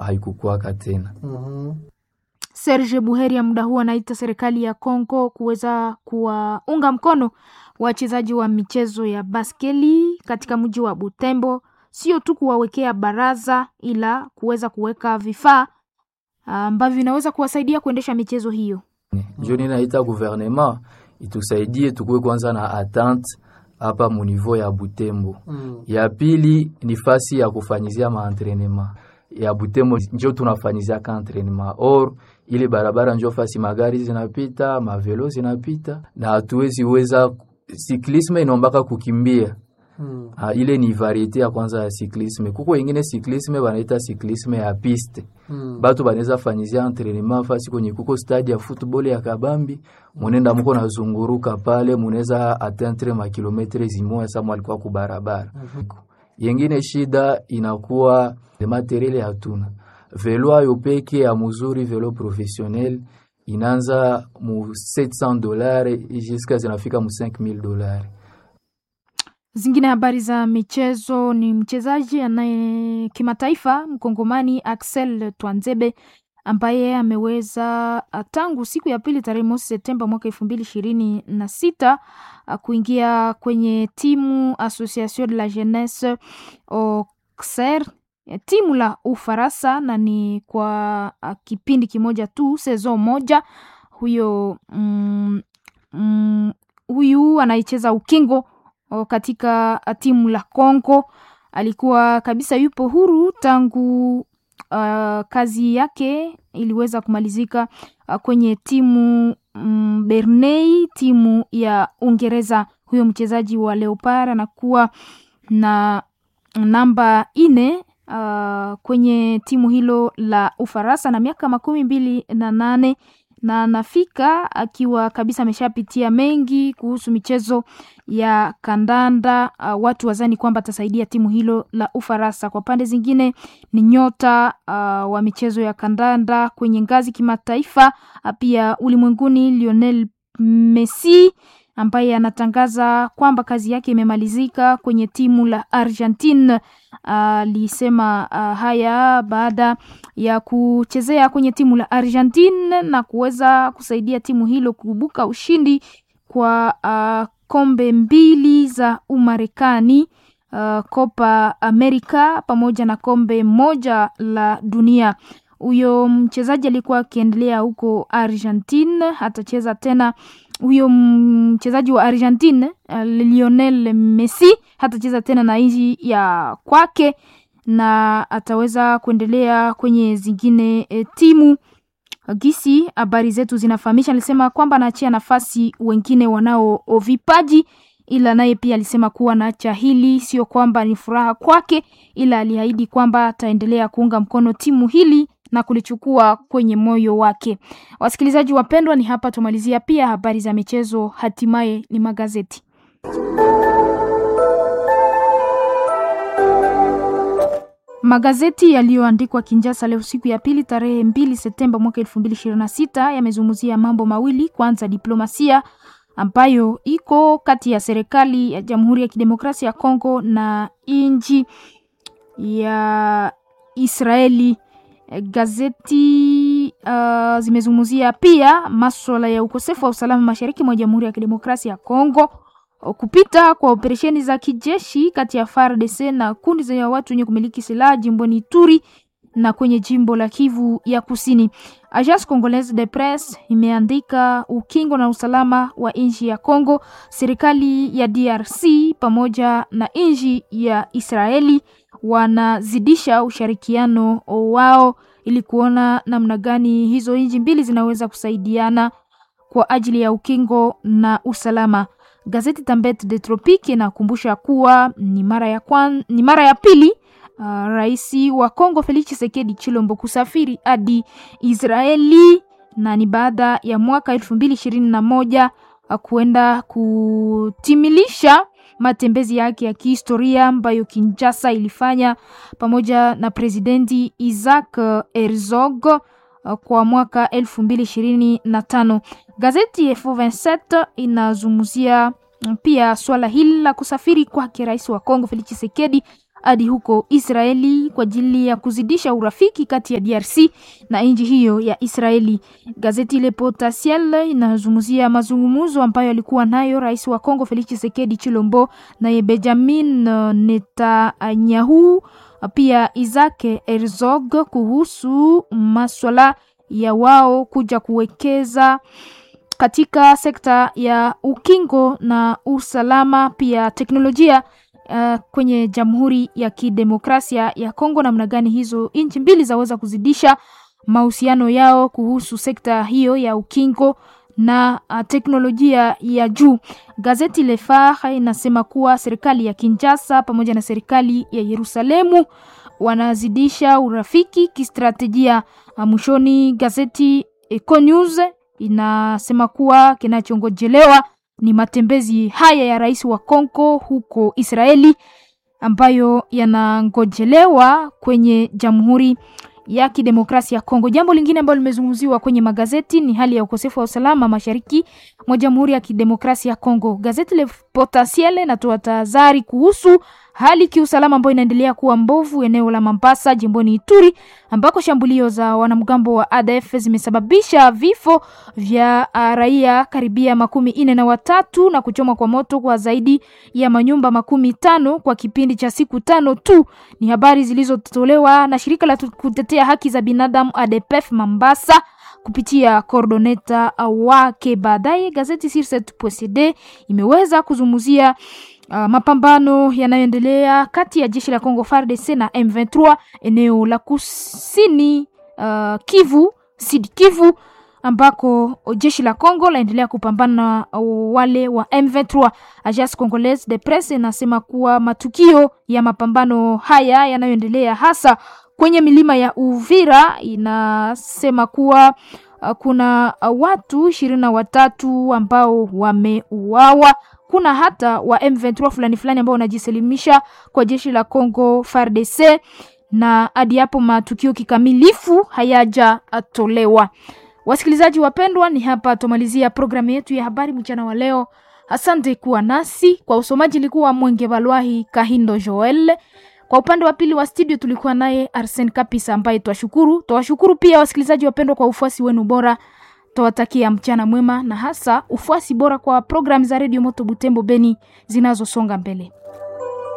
haikukuwaka tena. Serge Buheri muda huu anaita serikali ya Kongo kuweza kuwaunga mkono wachezaji wa michezo ya baskeli katika mji wa Butembo, sio tu kuwawekea baraza ila kuweza kuweka vifaa ambavyo vinaweza kuwasaidia kuendesha michezo hiyo. Ndio ninaita gouvernement itusaidie tukue kwanza na attente hapa mu niveau ya Butembo. Ya pili ni fasi ya kufanyizia maentraînement. Ya Butembo ndio tunafanyizia ka entraînement. Or ile barabara ndio fasi magari zinapita, mavelo zinapita na hatuwezi weza cyclisme inombaka kukimbia. Ile ni variete ya kwanza ya cyclisme. Kuko ingine cyclisme wanaita cyclisme ya piste. Batu banaweza fanyizia entraînement fasi kwenye kuko stade ya football ya kabambi, munenda mko na zunguruka pale, munaweza atteindre ma kilometre zimoya samu alikuwa ku barabara. Yengine shida inakuwa de materiel hatuna. Velo ayo peke ya muzuri, velo professionnel inaanza mu $700 jusqu'à zinafika mu $5000. Zingine habari za michezo ni mchezaji anaye kimataifa mkongomani Axel Twanzebe ambaye ameweza tangu siku ya pili tarehe 1 Septemba mwaka 2026 kuingia kwenye timu Association de la Jeunesse Auxerre, timu la Ufaransa, na ni kwa kipindi kimoja tu, sezon moja. Huyu anaicheza ukingo katika timu la Kongo. Alikuwa kabisa yupo huru tangu kazi yake iliweza kumalizika kwenye timu Bernay, timu ya Uingereza. Huyo mchezaji wa Leopard anakuwa na namba 4 kwenye timu hilo la Ufaransa na miaka 28 na nafika akiwa kabisa ameshapitia mengi kuhusu michezo ya kandanda. Watu wazani kwamba atasaidia timu hilo la Ufaransa. Kwa pande zingine ni nyota wa michezo ya kandanda kwenye ngazi kimataifa pia ulimwenguni, Lionel Messi ambaye anatangaza kwamba kazi yake imemalizika kwenye timu la Argentina. Alisema haya baada ya kuchezea kwenye timu la Argentina na kuweza kusaidia timu hilo kuibuka ushindi kwa kombe 2 za Umarekani, Copa America pamoja na kombe 1 la dunia. Huyo mchezaji alikuwa akiendelea huko Argentina, atacheza tena. Huyo mchezaji wa Argentina Lionel Messi hatacheza tena na nchi ya kwake na ataweza kuendelea kwenye zingine timu. Gisi habari zetu zinafahamisha, alisema kwamba anaachia nafasi wengine wanao vipaji, ila naye pia alisema kuwa naacha hili sio kwamba ni furaha kwake, ila aliahidi kwamba ataendelea kuunga mkono timu hili na kulichukua kwenye moyo wake. Wasikilizaji wapendwa, ni hapa tumalizia pia habari za michezo, hatimaye ni magazeti. Magazeti yaliyoandikwa Kinshasa leo siku ya pili tarehe 2 Septemba mwaka 2026 yamezungumzia mambo mawili. Kwanza, diplomasia ambayo iko kati ya serikali ya Jamhuri ya Kidemokrasia ya Kongo na nchi ya Israeli. Gazeti zimezungumzia pia masuala ya ukosefu wa usalama mashariki mwa Jamhuri ya Kidemokrasia ya Kongo, kupita kwa operesheni za kijeshi kati ya FARDC na kundi za watu wenye kumiliki silaha jimboni Ituri na kwenye jimbo la Kivu ya Kusini. Agence Congolaise de Presse imeandika ukingo na usalama wa nchi ya Kongo, serikali ya DRC pamoja na nchi ya Israeli wanazidisha ushirikiano wao ili kuona namna gani hizo nchi mbili zinaweza kusaidiana kwa ajili ya ukingo na usalama. Gazeti Tambet de Tropique inakumbusha kuwa ni mara ya pili rais wa Kongo Felix Tshisekedi Chilombo kusafiri hadi Israeli, na ni baada ya mwaka 2021 kuenda kutimilisha matembezi yake ya kihistoria ambayo Kinshasa ilifanya pamoja na presidenti Isaac Herzog kwa mwaka 2025. Gazeti F27 inazungumzia pia swala hili la kusafiri kwake rais wa Kongo Felix Tshisekedi hadi huko Israeli kwa ajili ya kuzidisha urafiki kati ya DRC na nchi hiyo ya Israeli. Gazeti Le Potentiel inazungumzia mazungumzo ambayo alikuwa nayo rais wa Kongo Felix Tshisekedi Chilombo na Benjamin Netanyahu pia Isaac Herzog kuhusu masuala ya wao kuja kuwekeza katika sekta ya ukingo na usalama pia teknolojia kwenye Jamhuri ya Kidemokrasia ya Kongo. Namna gani hizo nchi mbili zaweza kuzidisha mahusiano yao kuhusu sekta hiyo ya ukingo na teknolojia ya juu. Gazeti Le Phare inasema kuwa serikali ya Kinshasa pamoja na serikali ya Yerusalemu wanazidisha urafiki kistrategia. Mwishoni gazeti Econews inasema kuwa kinachongojelewa ni matembezi haya ya rais wa Kongo huko Israeli ambayo yanangojelewa kwenye Jamhuri ya Kidemokrasia ya Kongo. Jambo lingine ambalo limezungumziwa kwenye magazeti ni hali ya ukosefu wa usalama mashariki mwa Jamhuri ya Kidemokrasia ya Kongo. Gazeti Le Potentiel natoa tahadhari kuhusu hali kiusalama ambayo inaendelea kuwa mbovu eneo la Mambasa jimboni Ituri, ambako shambulio za wanamgambo wa ADF zimesababisha vifo vya raia karibia 43 na kuchomwa kwa moto kwa zaidi ya manyumba 15 kwa kipindi cha siku 5 tu. Ni habari zilizotolewa na shirika la kutetea haki za binadamu ADPF Mambasa kupitia coordinator wake. Baadaye gazeti Sur7.cd imeweza kuzungumzia mapambano yanayoendelea kati ya jeshi la Kongo FARDC na M23 eneo la kusini Kivu, Sud Kivu, ambako jeshi la Kongo laendelea kupambana na wale wa M23. Agence Congolaise de Presse inasema kuwa matukio ya mapambano haya yanayoendelea hasa kwenye milima ya Uvira, inasema kuwa kuna watu 23 ambao wameuawa. Kuna hata wa M23 fulani ambao wanajisalimisha kwa jeshi la Kongo FARDC, na hadi hapo matukio kikamilifu hayajatolewa. Wasikilizaji wapendwa, ni hapa tumalizia programu yetu ya habari mchana wa leo. Asante kuwa nasi. Kwa usomaji likuwa Mwenge Balwahi Kahindo Joel. Kwa upande wa pili wa studio tulikuwa naye Arsene Kapisa ambaye twashukuru pia wasikilizaji wapendwa kwa ufuasi wenu bora. Tuwatakia mchana mwema na hasa ufuasi bora kwa programu za Radio Moto Butembo Beni zinazosonga mbele.